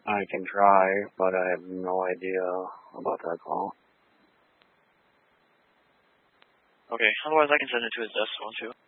I can try, but I have no idea about that call. Okay, otherwise I can send it to his desk, won't you?